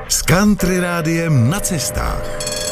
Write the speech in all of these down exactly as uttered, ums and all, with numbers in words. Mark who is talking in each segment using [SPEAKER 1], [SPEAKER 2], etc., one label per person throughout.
[SPEAKER 1] S Country Rádiem na cestách.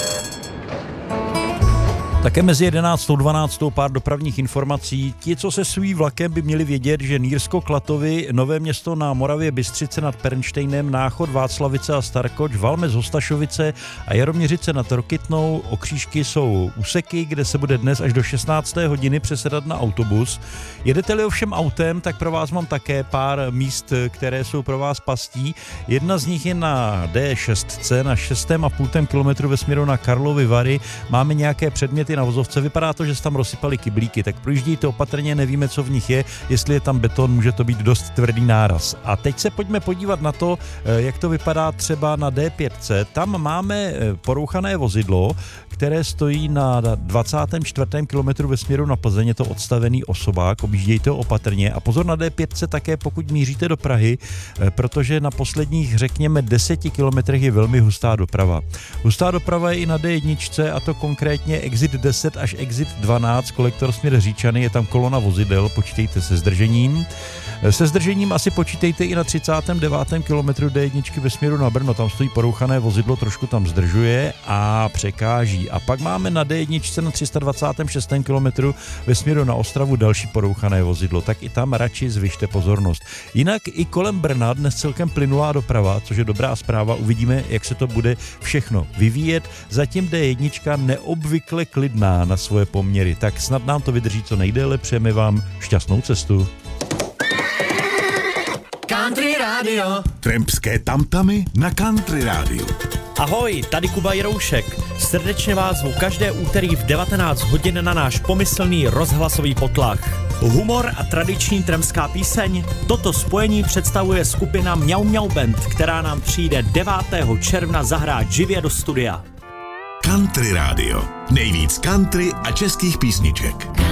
[SPEAKER 2] Také mezi jedenáctou a dvanáctou pár dopravních informací. Ti, co se svým vlakem, by měli vědět, že Nýrsko-Klatovy, Nové Město na Moravě, Bystřice nad Pernštejnem, Náchod, Václavice a Starkoč, Valmec, Hostašovice a Jaroměřice nad Rokytnou. Okřížky jsou úseky, kde se bude dnes až do šestnácté hodiny přesedat na autobus. Jedete-li ovšem autem, tak pro vás mám také pár míst, které jsou pro vás pastí. Jedna z nich je na D šest na šest a půl kilometru ve směru na Karlovy Vary. Máme nějaké předměty na vozovce, vypadá to, že se tam rozsypaly kyblíky, tak projíždějte opatrně, nevíme, co v nich je, jestli je tam beton, může to být dost tvrdý náraz. A teď se pojďme podívat na to, jak to vypadá třeba na D pět. Tam máme porouchané vozidlo, které stojí na dvacátém čtvrtém kilometru ve směru na Plzeň, je to odstavený osobák, objíždějte ho opatrně a pozor na D pět také, pokud míříte do Prahy, protože na posledních, řekněme, deseti kilometrech je velmi hustá doprava. Hustá doprava je i na D jedna a to konkrétně exit deset až exit dvanáct, kolektor směr Říčany, je tam kolona vozidel, počítejte se zdržením. Se zdržením asi počítejte i na třicátém devátém kilometru D jedna ve směru na Brno, tam stojí porouchané vozidlo, trošku tam zdržuje a překáží. A pak máme na D jedna na tři sta dvacátém šestém kilometru ve směru na Ostravu další porouchané vozidlo, tak i tam radši zvyšte pozornost. Jinak i kolem Brna dnes celkem plynulá doprava, což je dobrá zpráva, uvidíme, jak se to bude všechno vyvíjet. Zatím D jedna neobvykle klidná na svoje poměry, tak snad nám to vydrží co nejdéle, přejeme vám šťastnou cestu.
[SPEAKER 3] Country Radio.
[SPEAKER 1] Trampské tamtamy na Country Rádiu.
[SPEAKER 4] Ahoj, tady Kuba Jiroušek. Srdečně vás zvu každé úterý v devatenáct hodin na náš pomyslný rozhlasový potlach. Humor a tradiční trampská píseň, toto spojení představuje skupina Mňau Mňau Band, která nám přijde devátého června zahrát živě do studia.
[SPEAKER 1] Country Rádio. Nejvíc country a českých písniček.